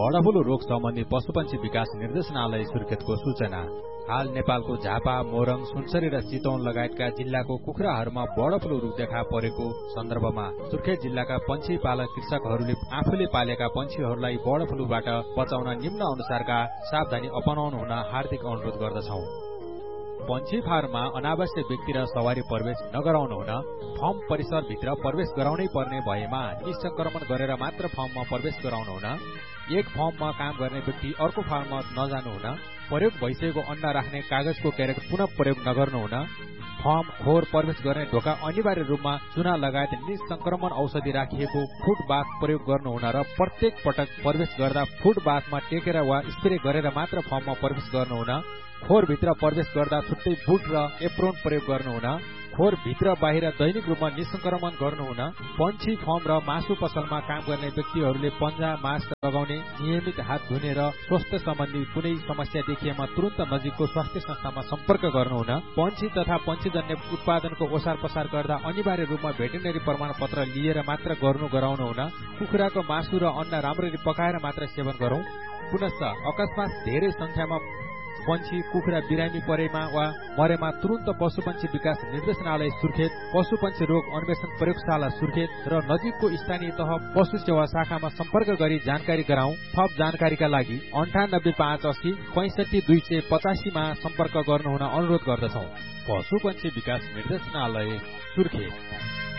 Bird flu रोग सम्बन्धी पशुपन्छी विकास निर्देशनालय सुर्खेतको सूचना। हाल नेपालको झापा, मोरङ, सुनसरी र चितवन लगायतका जिल्लाको कुखुराहरूमा बर्डफ्लू रोग देखा परेको सन्दर्भमा सुर्खेत जिल्लाका पन्छी पालक कृषकहरूले आफूले पालेका पन्छीहरूलाई बर्डफ्लूबाट बचाउन निम्न अनुसारका सावधानी अपनाउनु हुन हार्दिक अनुरोध गर्दछौं। पन्छी फार्ममा अनावश्यक व्यक्ति र सवारी प्रवेश नगराउनु हुन, फर्म परिसरभित्र प्रवेश गराउनै पर्ने भएमा निसंक्रमण गरेर मात्र फर्ममा प्रवेश गराउनु हुन, एक फर्ममा काम गर्ने व्यक्ति अर्को फर्ममा नजानु हुन, प्रयोग भइसकेको अण्डा राख्ने कागजको क्यारेट पुनः प्रयोग नगर्नु हुन, फर्म खोर प्रवेश गर्ने ढोका अनिवार्य रूपमा चुना लगायत निसंक्रमण औषधि राखिएको फुट बाथ प्रयोग गर्नु हुन र प्रत्येक पटक प्रवेश गर्दा फुट बाथमा टेकेर वा स्प्रे गरेर मात्र फर्ममा प्रवेश गर्नु हुन, खोर भित्र प्रवेश गर्दा छुट्टै बुट र एप्रोन प्रयोग गर्नु हुन, खोर भित्र बाहिर दैनिक रूपमा निसंक्रमण गर्नु हुन, पन्छी फर्म र मासु पसलमा काम गर्ने व्यक्तिहरूले पन्जा मास्क लगाउने, नियमित हात धुने र स्वास्थ्य सम्बन्धी कुनै समस्या देखिएमा तुरन्त नजिकको स्वास्थ्य संस्थामा सम्पर्क गर्नु हुन, पन्छी तथा पन्छीजन्य उत्पादनको ओसार पसार गर्दा अनिवार्य रूपमा भेटेरिनरी प्रमाणपत्र लिएर मात्र गराउनु हुन, कुखुराको मासु र अण्डा राम्ररी पकाएर मात्र सेवन गरौं। पुनश्च अकस्मात धेरै संख्यामा पन्छी कुखुरा बिरामी परेमा वा मरेमा तुरन्त पशुपन्छी विकास निर्देशनालय सुर्खेत, पशुपन्छी रोग अन्वेषण प्रयोगशाला सुर्खेत र नजिकको स्थानीय तह पशु सेवा शाखामा सम्पर्क गरी जानकारी गराउँ। थप जानकारीका लागि 985880 65285 मा सम्पर्क गर्नुहुन अनुरोध गर्दछौं। पशुपन्छी विकास निर्देशनालय सुर्खेत।